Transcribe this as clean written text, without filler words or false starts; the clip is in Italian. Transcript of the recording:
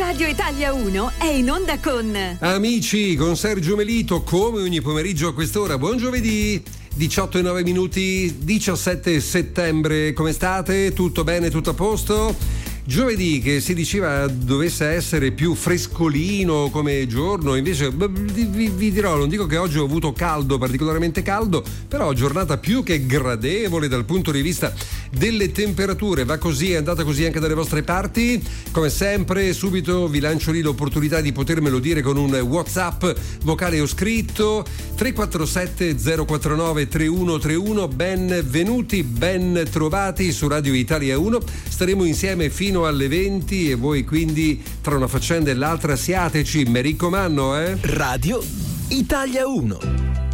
Radio Italia 1 è in onda con Amici, con Sergio Melito, come ogni pomeriggio a quest'ora. Buon giovedì, 18:09, 17 settembre. Come state? Tutto bene? Tutto a posto? Giovedì che si diceva dovesse essere più frescolino come giorno, invece vi dirò, non dico che oggi ho avuto caldo, particolarmente caldo, però giornata più che gradevole dal punto di vista delle temperature. Va così, è andata così anche dalle vostre parti? Come sempre subito vi lancio lì l'opportunità di potermelo dire con un WhatsApp vocale o scritto 347 049 3131. Benvenuti, ben trovati su Radio Italia 1. Staremo insieme fino alle 20 e voi quindi tra una faccenda e l'altra siateci, mi raccomando, Radio Italia 1.